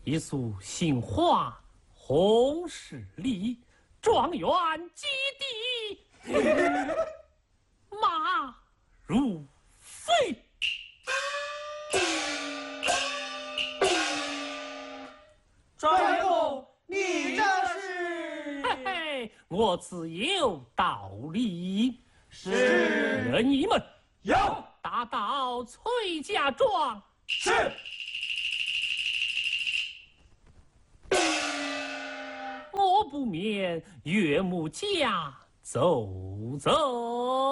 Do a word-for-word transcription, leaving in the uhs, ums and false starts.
一束杏花红十里，状元及第，马如飞。 专公，你这是？ 嘿嘿，我自有道理。 是。 人你们有。 打到崔家庄。 是。 我不免岳母家走走。